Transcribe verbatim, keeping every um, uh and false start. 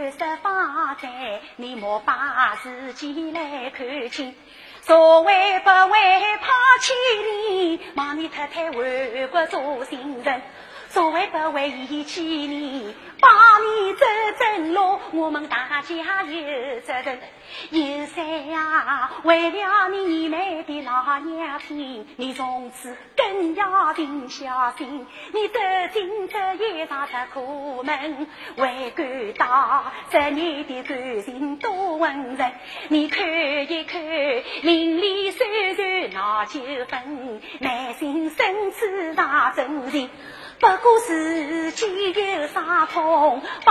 看十方在，你莫把自己来看清。所谓不为抛弃你，望你太太为国做新人。所谓不为遗弃你，帮你走正路，我们大家有责任。有谁呀？为了你美的老娘亲，你从此更要定小心。你走进这一场的苦门，会感到这你的感情多温润。你看一看，邻里虽然闹纠纷，内心深处那真情。不过自己有伤痛。